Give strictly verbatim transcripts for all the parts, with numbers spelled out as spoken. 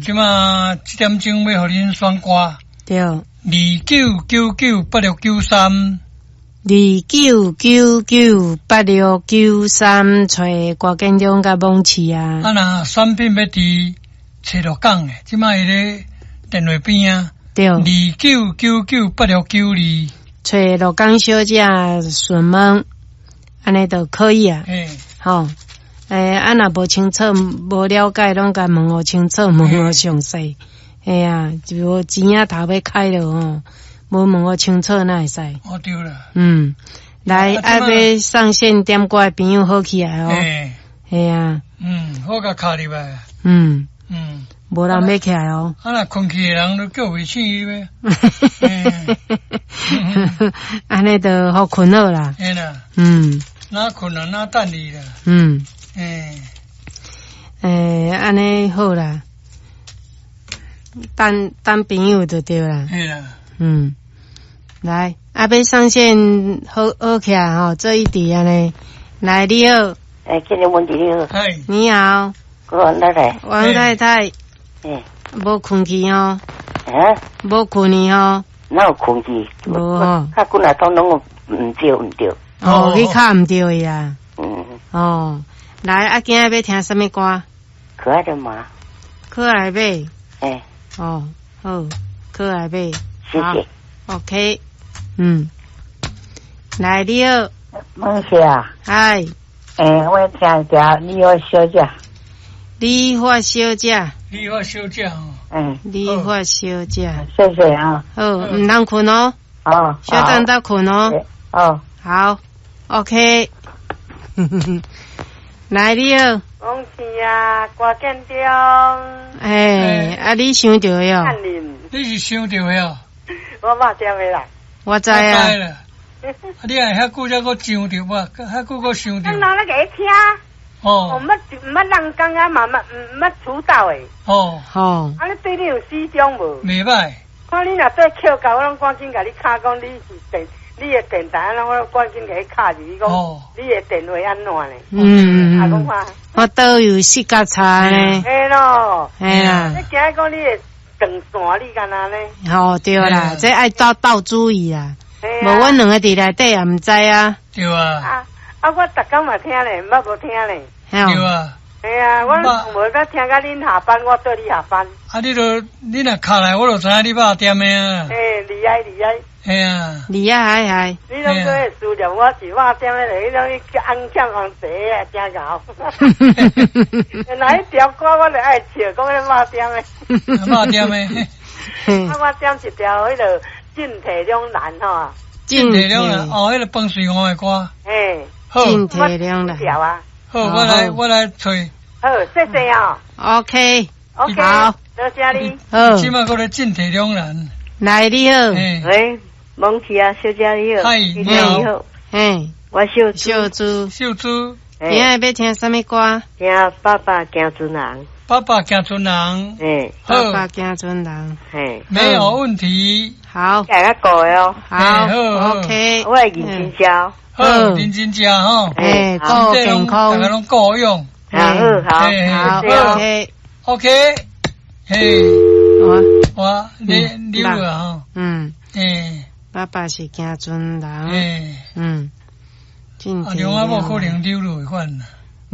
即马七点钟要互恁选歌。 对。二九九九八六九三。 二九九九八六九三，找郭建中甲蒙奇啊。 啊，若选品要伫找落港诶，即摆伊咧电话边啊。 对。 二九九九八六九二， 找落港小姐询问，安尼就可以啊。 诶， 吼，诶，啊若无清楚、无了解，拢甲问我清楚，问我详细。哎呀，就钱仔头要开了吼。无问我清楚哪会使？ 哦对了。 嗯，来啊要上线点歌的朋友好起来哦。 嘿， 系啊。 嗯，好甲卡入来。 嗯嗯， 无人要起来哦。 啊若困去的人都叫袂醒咩？ 安尼就好困好啦。 嘿啦。 嗯。 哪困啊哪等你啦。 嗯。 诶。 诶，安尼好啦。等等朋友就对啦。 嘿啦。 嗯，来，啊，要上线好好起来吼，做一题安尼。来，你好。 哎，今日问题你好。 嗨。 你好。 王太太。 王太太。 哎。 无困去哦。 啊？ 无困去哦。 哪有困去？ 无哦。 较几若通拢唔对唔对。 哦，你卡唔对呀。 嗯。 哦，来，啊，今日要听什么歌？ 可爱的马。 可爱妹。 哎。 哦，好，可爱妹。 谢谢。 OK， 嗯，来你好， 孟姐啊， 嗨， 诶，我听一下理发小姐， 理发小姐， 理发小姐哦， 嗯， 理发小姐， 谢谢啊， 好，唔通困哦， 哦， 小等到困哦， 哦， 好 ，OK， 来你好， 恭喜啊，郭建中， 哎，啊你想到哟， 你是想到哟。 我八点回来， 我知啊。 知啦。啊，你还遐久才搁想着我，遐久搁想着。 咱拿那个听， 哦， 唔捌唔捌人讲啊，嘛嘛唔捌出道诶。 哦， 好。 啊，你对你有始终无？ 袂歹。 看你若做扣到，我拢赶紧甲你敲讲你是电，你的电台，咱我赶紧甲你敲入去讲，你的电话安怎咧？ 嗯， 啊，讲看。 我都有四角叉呢。 嘿咯。 嘿啦。 你今日讲你的。长线你干哪呢？ 哦，对啦，这爱倒倒注意啦。无阮两个伫内底也毋知啊。 对啊。 啊啊！我逐工嘛听咧，毋捌无听咧。 对啊。 系啊，我无甲听甲恁下班，我对你下班。 啊，你都你若敲来，我就知影你八点诶啊。 诶，厉害厉害。 系啊。 厉害害害。 你拢做诶思念，我是八点诶，你拢去安抢安坐啊，真搞。原来一条歌我就爱唱，讲迄八点诶。 八点诶。 啊，我点一条迄个进退两难吼。 进退两难，哦，迄个放水王诶歌。 诶。 进退两难。 条啊。 好，我来我来吹。 好，谢谢哦。 OK。 OK。 好。 多谢你。 好。 即马过来进退两难。 来，你好。 喂，蒙奇啊，小姐你好。 嗨，你好。 嘿， 我小小猪。 小猪。 今日要听什么歌？ 听爸爸行船人。 爸爸行船人。 诶。 爸爸行船人。 嘿。 没有问题。 好。 大家过哦。 好。OK。 我会认真教。 好，认真食吼。 诶，够健康。 大家拢够用。 好好好。OK。 OK。嘿。 我我你溜了吼。 嗯。 诶。 爸爸是行船人。 诶。 嗯。 啊，另外无可能溜落款啦。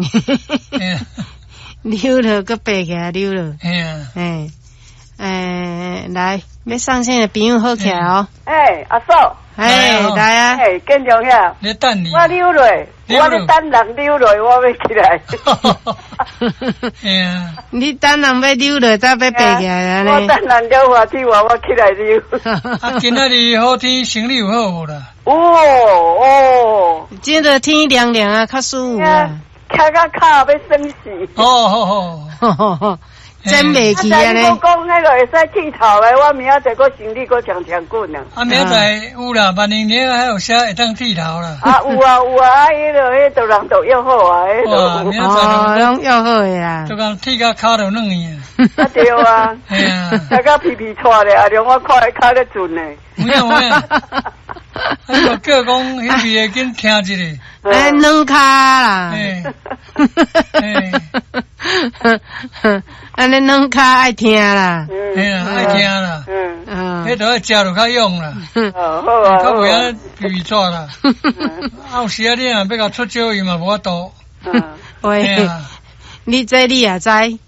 溜了个爬起来溜了。 嘿啊。 诶。诶，来，要上线的朋友好起来哦。 诶，阿嫂。 哎，来啊！ 哎，建中遐， 你等你， 我溜落，我咧等人溜落，我要起来。 哎呀， 你等人要溜落，才要爬起来啊！ 我等人了话天话，我起来溜。 啊，今仔日好天，生理有好无啦？ 哦哦， 今个天凉凉啊，较舒服啊。 卡到脚要生死。 哦好好。真袂去啊！ 你讲迄个会使剃头的，我明仔载个行李个长长滚啊！ 啊，明仔载有啦，万年年还有写会当剃头啦。 啊有啊有啊，迄个迄个人都约好啊，迄个。明仔载拢约好的啦。 就讲剃到骹都软去啊。 啊对啊。 系啊。 大家皮皮喘咧，啊让我看伊骹咧准咧。 有影有影。啊，个叫讲迄边会紧听一下。 哎，软骹啦。 嘿。 安尼拢较爱听啦。 嘿啦，爱听啦， 嗯， 嗯， 迄都要食就较用啦， 哦，好啊，好较袂啊， 安皮皮纸啦。啊，有时啊，你若要甲出招伊嘛无法度。 嗯， 喂嘿，啊， 你这你也知，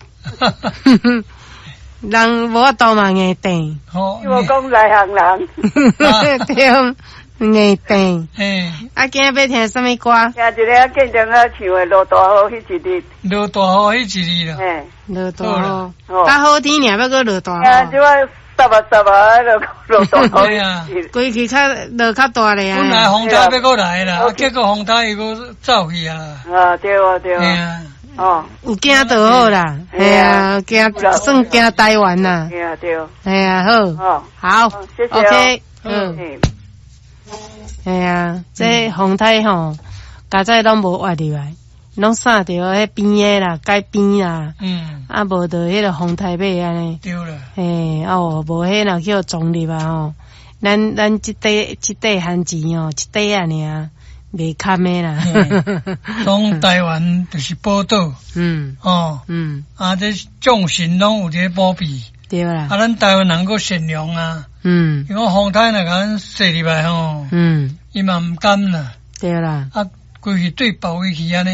人无法度嘛硬定， 好， 我讲内行人， 对，硬定。 嘿， 啊，今日要听什么歌？ 听一个见证啊唱的落大雨迄一日， 落大雨迄一日啦。 嘿， 落大雨， 哦较好天尔要搁落大啊，即雨， 我十啊十啊落落大雨对啊， 规气较落较大咧本来啊。 风台要过来啦，啊，结果风台又搁走去啊。 啊，对啊，对啊， 嘿啊， 哦， 有惊就好啦，系啊，惊算惊台湾啦， 对啊，对啊， 系啊，好， 哦， 好哦谢谢哦 ，OK，嗯， 嘿， 系啊，这风台吼，家仔拢无活入来，拢撒着迄边的啦，街边啦， 嗯， 啊，无着迄个风台尾安尼。 对啦， 嘿，哦，无迄若叫撞入啊吼，咱咱即块即块番钱哦，一块啊尔，袂堪的啦。 从台湾就是宝岛， 嗯哦， 嗯， 啊，这众神拢有这保庇， 对啦啊，，咱台湾人够善良啊， 嗯因为风台若甲咱射入来吼， 嗯， 伊嘛毋甘啦， 对啦。 啊，规气对包围起安尼。